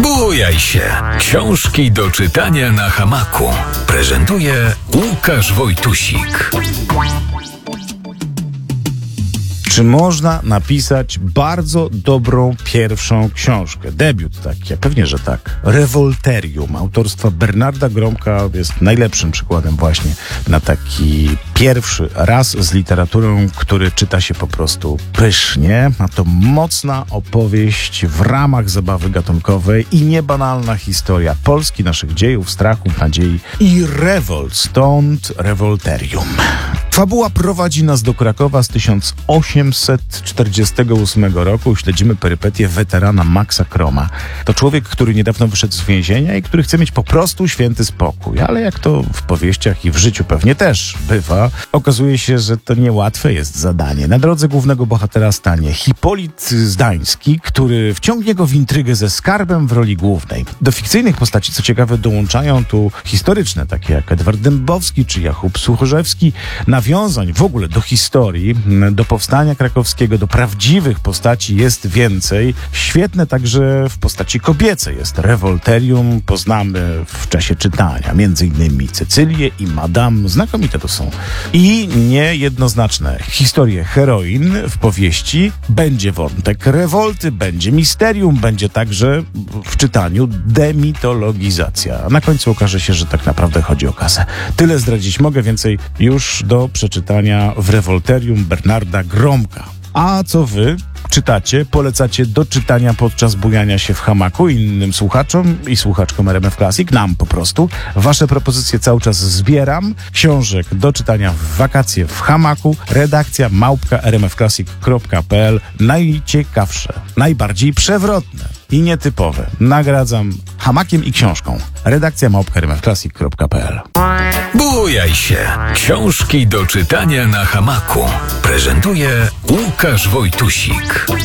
Bujaj się. Książki do czytania na hamaku. Prezentuje Łukasz Wojtusik. Czy można napisać bardzo dobrą pierwszą książkę? Debiut taki, pewnie, że tak. Rewolterium autorstwa Bernarda Gromka jest najlepszym przykładem właśnie na taki pierwszy raz z literaturą, który czyta się po prostu pysznie. A to mocna opowieść w ramach zabawy gatunkowej i niebanalna historia Polski, naszych dziejów, strachów, nadziei i rewolt. Stąd Rewolterium. Fabuła prowadzi nas do Krakowa z 1848 roku. Śledzimy perypetie weterana Maxa Kroma. To człowiek, który niedawno wyszedł z więzienia i który chce mieć po prostu święty spokój. Ale jak to w powieściach i w życiu pewnie też bywa, okazuje się, że to niełatwe jest zadanie. Na drodze głównego bohatera stanie Hipolit Zdański, który wciągnie go w intrygę ze skarbem w roli głównej. Do fikcyjnych postaci, co ciekawe, dołączają tu historyczne, takie jak Edward Dębowski czy Jakub Słuchorzewski. Nawiązań w ogóle do historii, do powstania krakowskiego, do prawdziwych postaci jest więcej. Świetne także w postaci kobiecej jest Rewolterium. Poznamy w czasie czytania między innymi Cecylię i Madame. Znakomite to są. I niejednoznaczne historie heroin w powieści. Będzie wątek rewolty, będzie misterium, będzie także w czytaniu demitologizacja. A na końcu okaże się, że tak naprawdę chodzi o kasę. Tyle zdradzić mogę, więcej już do przeczytania w Rewolterium Bernarda Gromka. A co wy czytacie, polecacie do czytania podczas bujania się w hamaku innym słuchaczom i słuchaczkom RMF Classic, nam po prostu. Wasze propozycje cały czas zbieram. Książek do czytania w wakacje w hamaku. Redakcja @rmfclassic.pl. Najciekawsze, najbardziej przewrotne i nietypowe nagradzam hamakiem i książką. Redakcja @rmfclassic.pl. Bujaj się. Książki do czytania na hamaku. Prezentuje Łukasz Wojtusik.